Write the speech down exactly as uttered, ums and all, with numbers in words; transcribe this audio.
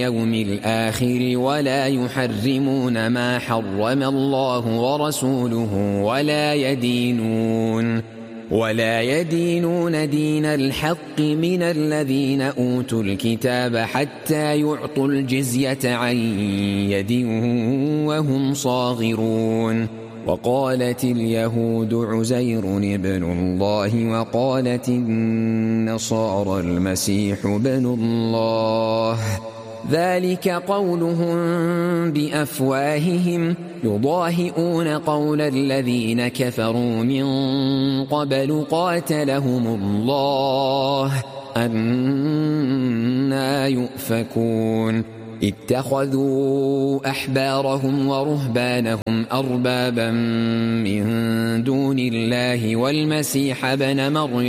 اليوم الآخر ولا يحرمون ما حرم الله ورسوله ولا يدينون ولا يدينون دين الحق من الذين أوتوا الكتاب حتى يعطوا الجزية عن يد وهم صاغرون. وقالت اليهود عزير ابن الله وقالت النصارى المسيح ابن الله، ذلك قولهم بأفواههم يضاهئون قول الذين كفروا من قبل قاتلهم الله أنى يؤفكون. اتخذوا أحبارهم ورهبانهم أربابا من دون الله والمسيح ابن مريم